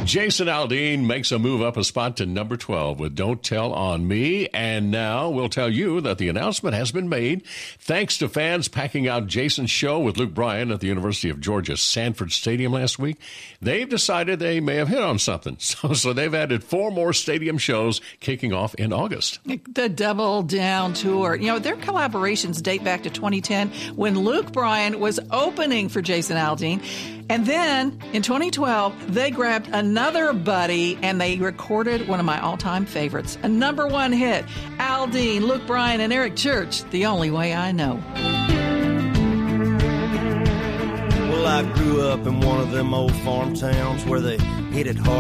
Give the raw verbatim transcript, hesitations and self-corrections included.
Jason Aldean makes a move up a spot to number twelve with Don't Tell on Me. And now we'll tell you that the announcement has been made thanks to fans packing out Jason's show with Luke Bryan at the University of Georgia Sanford Stadium last week. They've decided they may have hit on something. So, so they've added four more stadium shows kicking off in August. The Double Down Tour. You know, their collaborations date back to twenty ten when Luke Bryan was opening for Jason Aldean. And then in twenty twelve, they grabbed another buddy and they recorded one of my all-time favorites, a number one hit, Aldean, Luke Bryan, and Eric Church, The Only Way I Know. Well, I grew up in one of them old farm towns where they hit it hard.